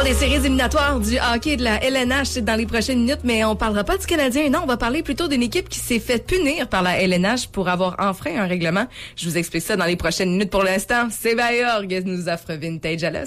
parle des séries éliminatoires du hockey de la LNH dans les prochaines minutes, mais on parlera pas du Canadien. Non, on va parler plutôt d'une équipe qui s'est fait punir par la LNH pour avoir enfreint un règlement. Je vous explique ça dans les prochaines minutes. Pour l'instant, c'est Bayorg nous offre Vintage à l'os.